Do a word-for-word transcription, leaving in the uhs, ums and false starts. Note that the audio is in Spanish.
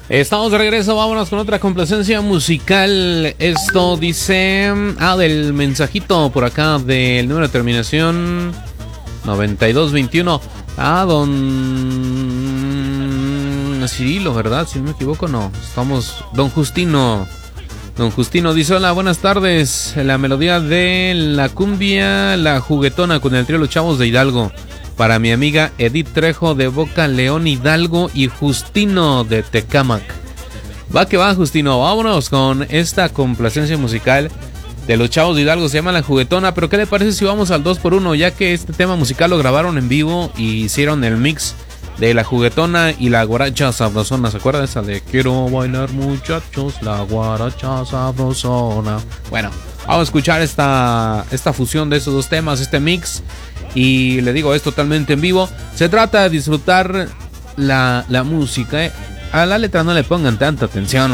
Estamos de regreso, vámonos con otra complacencia musical. Esto dice... Ah, del mensajito por acá del número de terminación noventa y dos veintiuno. Ah, don Cirilo, ¿verdad? Si no me equivoco, no. Estamos... Don Justino. Don Justino dice: hola, buenas tardes. La melodía de la cumbia La Juguetona con el trío Los Chavos de Hidalgo. Para mi amiga Edith Trejo de Boca León Hidalgo y Justino de Tecámac. Va que va, Justino, vámonos con esta complacencia musical de Los Chavos de Hidalgo. Se llama La Juguetona, pero ¿qué le parece si vamos al dos por uno? Ya que este tema musical lo grabaron en vivo y hicieron el mix de La Juguetona y La Guaracha Sabrosona. ¿Se acuerdan esa de quiero bailar muchachos, la guaracha sabrosona? Bueno, vamos a escuchar esta, esta fusión de esos dos temas, este mix. Y le digo, es totalmente en vivo. Se trata de disfrutar la, la música, ¿eh? A la letra no le pongan tanta atención.